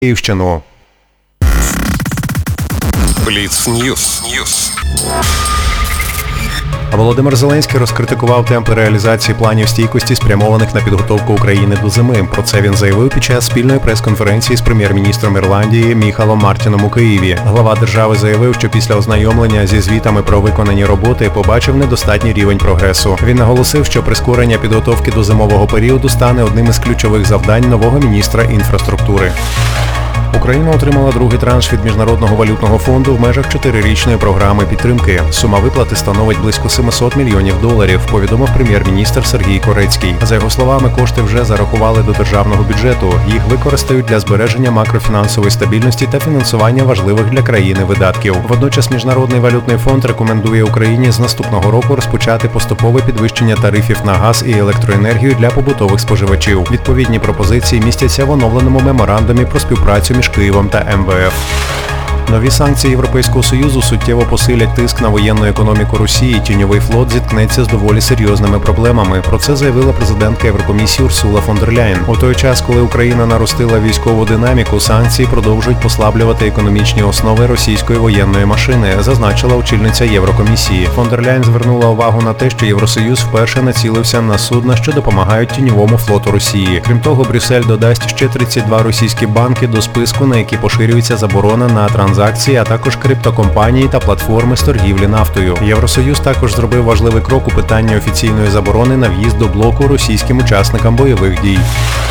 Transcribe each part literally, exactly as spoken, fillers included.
Київщину. Бліц-Ньюс. Володимир Зеленський розкритикував темпи реалізації планів стійкості, спрямованих на підготовку України до зими. Про це він заявив під час спільної прес-конференції з прем'єр-міністром Ірландії Міхалом Мартіном у Києві. Глава держави заявив, що після ознайомлення зі звітами про виконані роботи побачив недостатній рівень прогресу. Він наголосив, що прискорення підготовки до зимового періоду стане одним із ключових завдань нового міністра інфраструктури. Україна отримала другий транш від Міжнародного валютного фонду в межах чотирирічної програми підтримки. Сума виплати становить близько сімсот мільйонів доларів, повідомив прем'єр-міністр Сергій Корецький. За його словами, кошти вже зарахували до державного бюджету. Їх використають для збереження макрофінансової стабільності та фінансування важливих для країни видатків. Водночас Міжнародний валютний фонд рекомендує Україні з наступного року розпочати поступове підвищення тарифів на газ і електроенергію для побутових споживачів. Відповідні пропозиції містяться в оновленому меморандумі про співпрацю між Києвом та ем ве еф. Нові санкції Європейського Союзу суттєво посилять тиск на воєнну економіку Росії. Тіньовий флот зіткнеться з доволі серйозними проблемами. Про це заявила президентка Єврокомісії Урсула фон дер Ляєн. У той час, коли Україна наростила військову динаміку, санкції продовжують послаблювати економічні основи російської воєнної машини, зазначила очільниця Єврокомісії. Фон дер Ляєн звернула увагу на те, що Євросоюз вперше націлився на судна, що допомагають тіньовому флоту Росії. Крім того, Брюссель додасть ще тридцять два російські банки до списку, на які поширюється заборона на транзакції, а також криптокомпанії та платформи з торгівлі нафтою. Євросоюз також зробив важливий крок у питанні офіційної заборони на в'їзд до блоку російським учасникам бойових дій.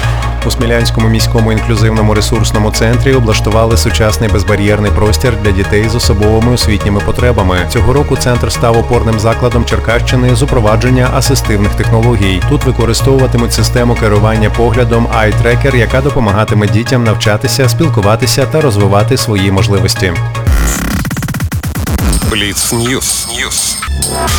У Смілянському міському інклюзивному ресурсному центрі облаштували сучасний безбар'єрний простір для дітей з особливими освітніми потребами. Цього року центр став опорним закладом Черкащини з упровадження асистивних технологій. Тут використовуватимуть систему керування поглядом Eye Tracker, яка допомагатиме дітям навчатися, спілкуватися та розвивати свої можливості. Бліц-Ньюс.